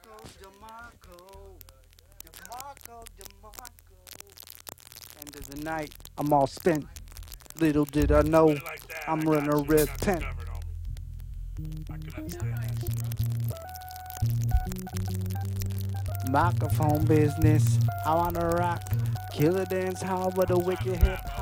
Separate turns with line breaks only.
End of the night, I'm all spent. Little did I know,
Put it like that.
I'm
I
running a
got you.
red
Got you
tent.
covered, homie. I can understand that shit.
Microphone business, I wanna rock. Killer dance hall with a
Time
wicked
to
hip
rap,